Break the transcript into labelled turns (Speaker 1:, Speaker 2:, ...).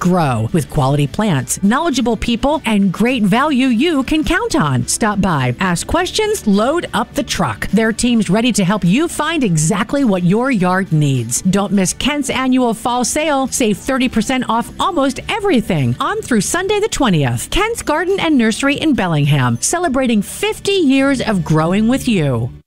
Speaker 1: grow with quality plants, knowledgeable people, and great value you can count on. Stop by, ask questions, load up the truck. Their team's ready to help you find exactly what your yard needs. Don't miss Kent's annual fall sale. Save 30% off almost everything on through Sunday the 20th. Kent's Garden and Nursery in Bellingham, celebrating 50 years of growing with you.